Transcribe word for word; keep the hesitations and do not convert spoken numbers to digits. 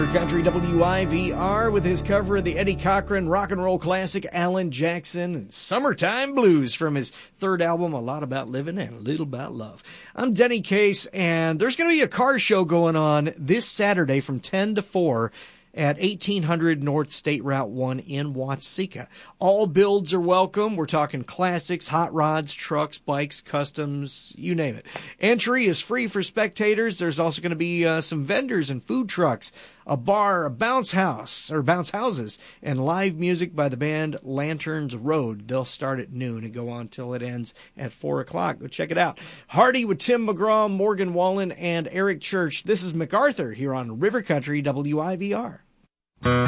River Country W I V R with his cover of the Eddie Cochran rock and roll classic Alan Jackson, Summertime Blues, from his third album, A Lot About Living and a Little About Love. I'm Denny Case, and there's going to be a car show going on this Saturday from ten to four at eighteen hundred North State Route one in Watseka. All builds are welcome. We're talking classics, hot rods, trucks, bikes, customs, you name it. Entry is free for spectators. There's also going to be uh, some vendors and food trucks, a bar, a bounce house, or bounce houses, and live music by the band Lanterns Road. They'll start at noon and go on till it ends at four o'clock. Go check it out. Hardy with Tim McGraw, Morgan Wallen, and Eric Church. This is MacArthur here on River Country W I V R.